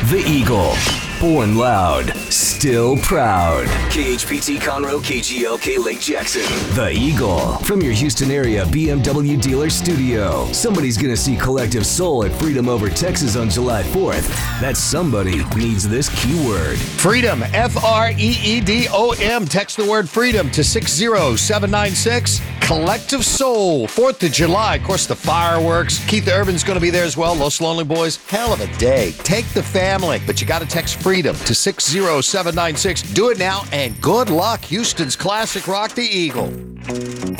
The Eagle. Born loud, still proud. KHPT Conroe, KGLK Lake Jackson. The Eagle. From your Houston area BMW dealer studio. Somebody's gonna see Collective Soul at Freedom Over Texas on July 4th. That somebody needs this keyword. Freedom, F-R-E-E-D-O-M. Text the word freedom to 60796. Collective Soul, 4th of July. Of course, the fireworks. Keith Urban's going to be there as well. Los Lonely Boys. Hell of a day. Take the family, but you got to text freedom to 60796. Do it now, and good luck. Houston's classic rock, the Eagle.